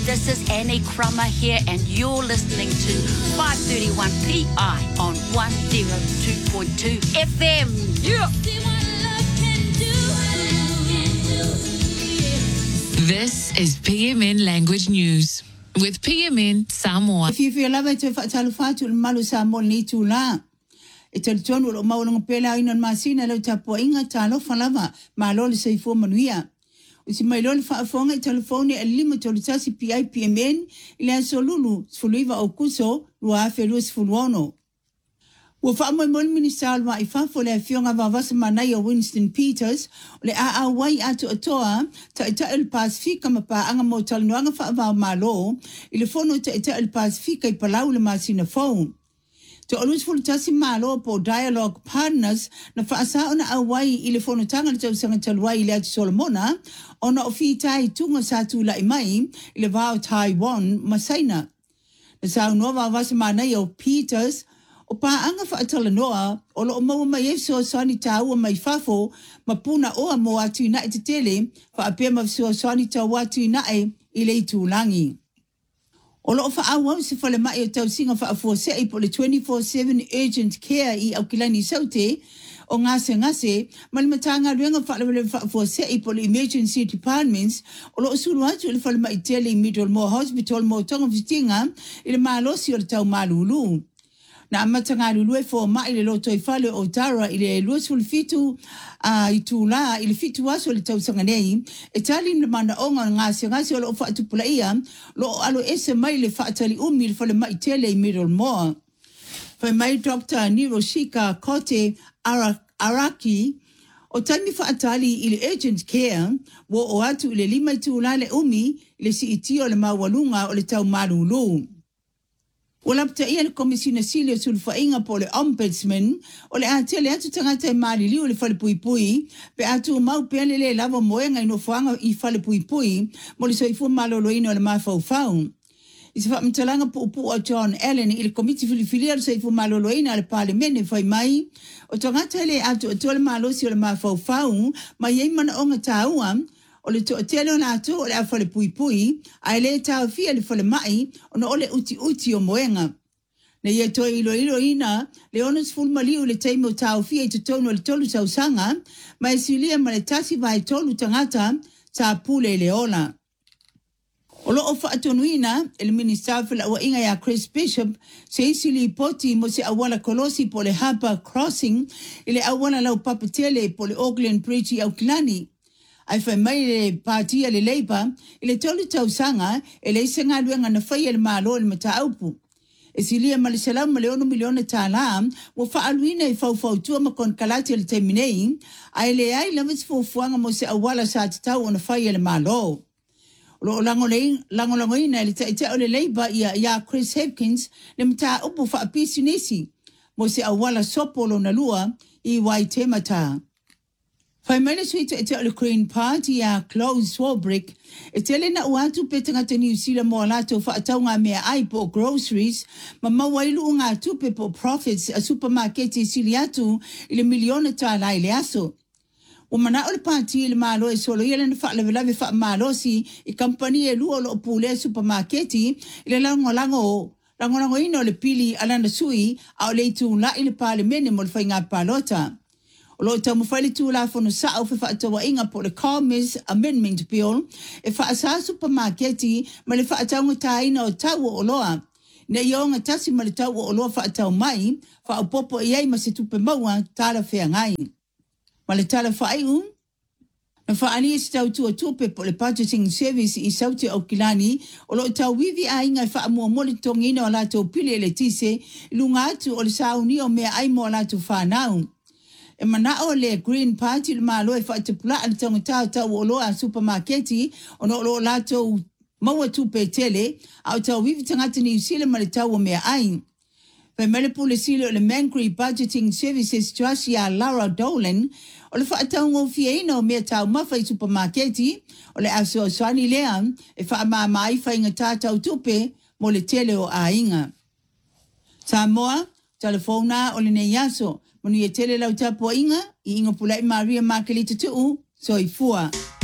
This is Annie Crummer here, and you're listening to 531 PI on 102.2 FM. Yeah. This is PMN Language News with PMN Samoa. If you feel like to Fatalfatu Malu Samoa ni tula. Ito tonu o maulong pela inon masina lo tapo inga talo falava malol sa ifo manuia. Usi mailol faafonga telefone elima tolutasi PIPMN ila solulu sfuluiva okuso lua felus fuluono. Wafamo mon minister wa ifafo le fionga vavasa manaya Winston Peters le wai atu atoa ta ita el Pacifica mapa anga motal noanga fa malo ile fono ta ita el Pacifica I palau le masina phone. To always full tasi malo po dialogue partners na faasa ona awai ile fono tanga le sanga talwai ile atu Solomona ona ofitai tunga satu la imai ile vao Taiwan masaina. Na sa nova vavasa manaya Peters o pa anga faatala noa o lo mo mai so sani tau mai fafo mapuna o mo atu na itele fa apia ma so sani tau atu na ile tulangi o lo fa awa se fale mai tau singa fa fo se I pole 24/7 urgent care I Aukilani Saute o ngase malimatanga luenga fa le fa fo se I pole emergency departments o lo sulu atu le fale mai tele Middlemore Hospital mo tonga fitinga ile malosi o tau malulu. Na matanga lulue fo ma ile loto ifale o tara ile lusul fitu itula ile fitu waso le tausanga nei etali manda onga ngase lo fa tu plaia lo alo ese mai le fa tali le fale mai tele Middlemore fa mai Dr. Niroshika Kote Araki o tami fa atali ile urgent care wo o atu ile lima itula le ile si itio le mawalunga o le tau malulu. Wala pta ia le komisina Silio sulfainga po le ombudsman o le atele atu tangata I malili o le fale pui pe atu mau pele le lava moenga ino fuanga I fale pui mo le soifu malolo ino le mafaufau. Isi fa mtalanga pupu o John Allen I le komiti filifilia le soifu malolo ino le parlemene fai mai o tangata le atu o tole malosi o le mafaufau ma yei mana onga taua o le to tele na to o le afale pui ai le tau fia le fale mai ona ole uti o moenga na ye to ilo ina le onas full mali o le taimo tau fia to tono le tolu sau sanga mai silia ma le tasi vai tolu tangata ta pule le ona o lo ofa atonuina el minister fela wa inga ya Chris Bishop se sili poti mo se awala kolosi po le Harper Crossing ile awala lau papatele po le Auckland Bridge au Kilani. Ai fai mai le partia le Labour ile tolu tau sanga ele isenga luenga na fai le malo le mataupu. E silia malisala maleono milione tala wo fa aluina I fau tua makon kalati le terminei ai le ai lamis fuanga mo se awala sa tau ona fai le malo. Lo lango ina le te o le Labour ya Chris Hipkins le mataupu fa apisinisi mo se awala sopolo na lua I Waitemata. Fai mele suita le Green Party ya Claude Swarbrick tele na uatu petanga te New Zealand mo lato fa ataunga mea ai po groceries ma wailu unga tupe po profits a supermarket siliatu ile milione tala ile aso. Umana o le party ile malo e solo ile na fa leve fa malo si I company luo lo pule supermarket ile lango ino le pili alanda sui au le tu la ile parliament mo le fainga palota. Lo tamu fale tu la fono sa au fa tawa inga po le Commerce Amendment Bill e fa asa supermarket ma le fa taunga taina o tau o loa ne yonga tasi ma le tau o loa fa tau mai fa o popo iai ma se tupe maua tala fea ngai ma le tala fa ai na fa ani se tau tu o tupe po le purchasing service I sauti o Kilani o lo tau wivi a inga fa mua mole tongina o la tau pile le tise lunga atu o le sauni o mea ai mo la tu fa nau. E mana o le Green Party le malo e whaatipula ale tangata tau o loa supermarketi o no lo lato maua tupe tele au tau wivi tangata New Zealand ma le tau o mea ai. Pe mele pule sile o le Mangry Budgeting Services Joshua Laura Dolan o le whaatau ngofia ina o mea tau mawhai supermarketi o le aso swani lea e wha mai whainga tātau tupe mo le tele o ainga. Samoa, telefona o le nei aso. Manu ye tele lau tapo inga, I inga pulai Maria Makelita tuu, so I fua.